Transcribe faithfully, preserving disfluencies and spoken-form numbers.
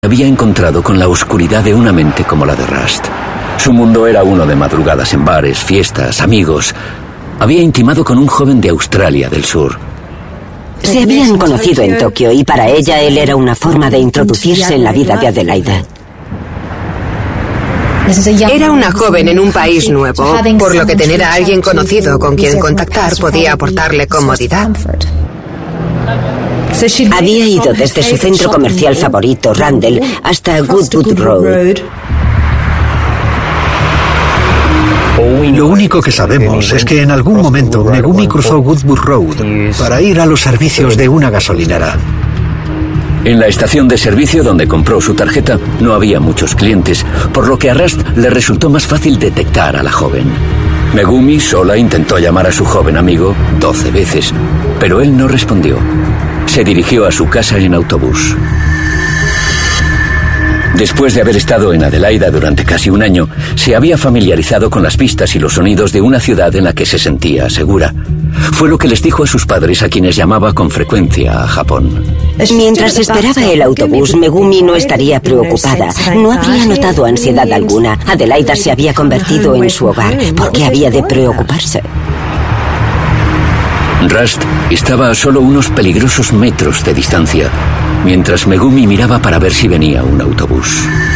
había encontrado con la oscuridad de una mente como la de Rust. Su mundo era uno de madrugadas en bares, fiestas, amigos. Había intimado con un joven de Australia del Sur. Se habían conocido en Tokio y para ella él era una forma de introducirse en la vida de Adelaida. Era una joven en un país nuevo, por lo que tener a alguien conocido con quien contactar podía aportarle comodidad. Había ido desde su centro comercial favorito, Randall, hasta Goodwood Road. Lo único que sabemos es que en algún momento Megumi cruzó Goodwood Road para ir a los servicios de una gasolinera. En la estación de servicio donde compró su tarjeta no había muchos clientes, por lo que a Rust le resultó más fácil detectar a la joven. Megumi sola intentó llamar a su joven amigo doce veces, pero él no respondió. Se dirigió a su casa en autobús. Después de haber estado en Adelaida durante casi un año, se había familiarizado con las vistas y los sonidos de una ciudad en la que se sentía segura. Fue lo que les dijo a sus padres, a quienes llamaba con frecuencia a Japón. Mientras esperaba el autobús, Megumi no estaría preocupada. No habría notado ansiedad alguna. Adelaida se había convertido en su hogar. ¿Por qué había de preocuparse? Rust estaba a solo unos peligrosos metros de distancia, mientras Megumi miraba para ver si venía un autobús.